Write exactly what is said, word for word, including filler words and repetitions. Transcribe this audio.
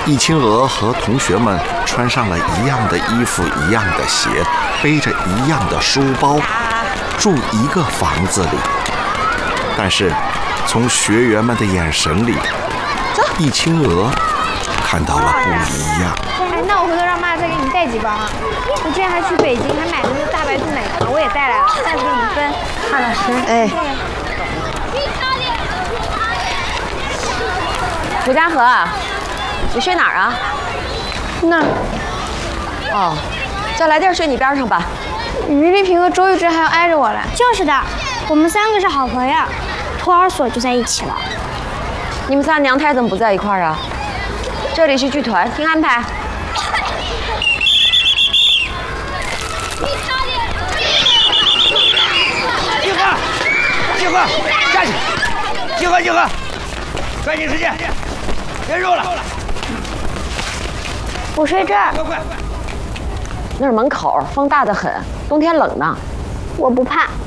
易清娥和同学们穿上了一样的衣服、一样的鞋，背着一样的书包，住一个房子里。但是，从学员们的眼神里，易清娥看到了不一样。 哎，那我回头让妈再给你们带几包啊！我之前还去北京还买的那大白兔奶糖，我也带来了，下次给你们分。 韩老师，哎。胡家河，你睡哪儿啊？ 那儿。 哦，叫来电睡你边上吧。 于丽萍和周玉芝还要挨着我来。 就是的，我们三个是好朋友，托儿所就在一起了。 你们仨娘胎怎么不在一块儿啊？这里是剧团，听安排。 集合！集合！下去！集合！集合！抓紧时间，别肉了。 我睡这儿。 那是门口，风大得很，冬天冷呢。 我不怕。